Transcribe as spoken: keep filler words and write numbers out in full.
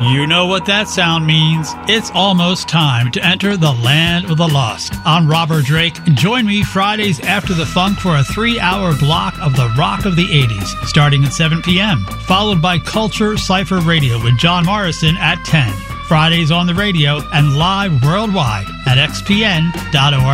You know what that sound means. It's almost time to enter the land of the lost. I'm Robert Drake. Join me Fridays after the funk for a three-hour block of the rock of the eighties, starting at seven p.m., followed by Culture Cypher Radio with John Morrison at ten. Fridays on the radio and live worldwide at x p n dot org.